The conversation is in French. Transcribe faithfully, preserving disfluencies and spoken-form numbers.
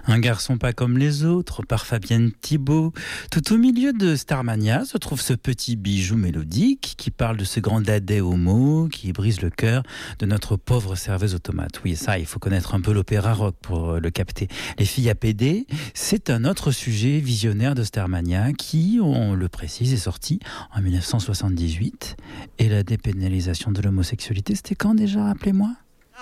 Un garçon pas comme les autres, par Fabienne Thibault. Tout au milieu de Starmania se trouve ce petit bijou mélodique qui parle de ce grand dadais homo qui brise le cœur de notre pauvre serveuse automate. Oui, ça, il faut connaître un peu l'opéra rock pour le capter. Les filles à pédé, c'est un autre sujet visionnaire de Starmania qui, on le précise, est sorti en dix-neuf cent soixante-dix-huit. Et la dépénalisation de l'homosexualité, c'était quand déjà, rappelez-moi ?